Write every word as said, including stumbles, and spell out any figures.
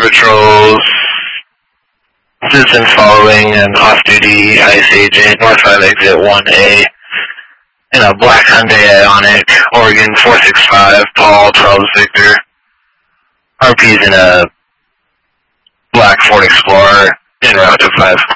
Patrols, Citizens following an off-duty ICE agent, North five exit one A, in a black Hyundai Ioniq, Oregon four six five, Paul twelve Victor. R P's in a black Ford Explorer, en route to five.